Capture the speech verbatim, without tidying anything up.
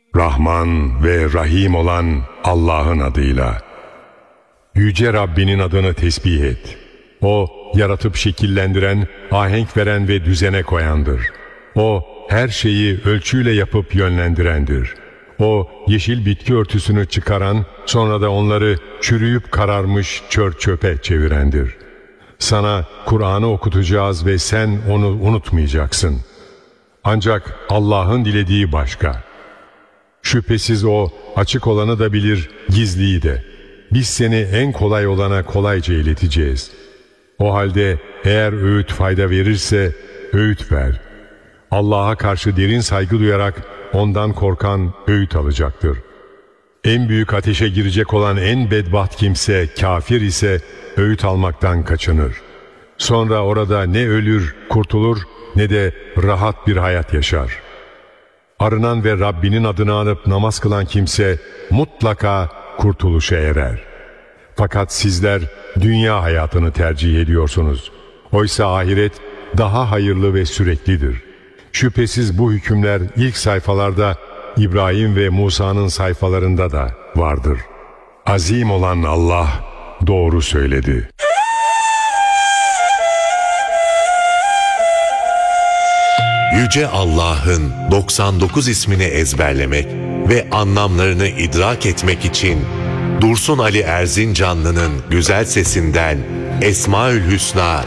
Rahman ve Rahim olan Allah'ın adıyla. Yüce Rabbinin adını tesbih et. O, yaratıp şekillendiren, ahenk veren ve düzene koyandır. O, her şeyi ölçüyle yapıp yönlendirendir. O, yeşil bitki örtüsünü çıkaran, sonra da onları çürüyüp kararmış çör çöpe çevirendir. Sana Kur'an'ı okutacağız ve sen onu unutmayacaksın. Ancak Allah'ın dilediği başka. Şüphesiz O, açık olanı da bilir, gizliyi de. Biz seni en kolay olana kolayca ileteceğiz. O halde eğer öğüt fayda verirse öğüt ver. Allah'a karşı derin saygı duyarak ondan korkan öğüt alacaktır. En büyük ateşe girecek olan en bedbaht kimse, kafir ise öğüt almaktan kaçınır. Sonra orada ne ölür, kurtulur ne de rahat bir hayat yaşar. Arınan ve Rabbinin adını anıp namaz kılan kimse mutlaka kurtuluşa erer. Fakat sizler dünya hayatını tercih ediyorsunuz. Oysa ahiret daha hayırlı ve süreklidir. Şüphesiz bu hükümler ilk sayfalarda İbrahim ve Musa'nın sayfalarında da vardır. Azim olan Allah doğru söyledi. Yüce Allah'ın doksan dokuz ismini ezberlemek ve anlamlarını idrak etmek için Dursun Ali Erzincanlı'nın güzel sesinden Esmaül Hüsna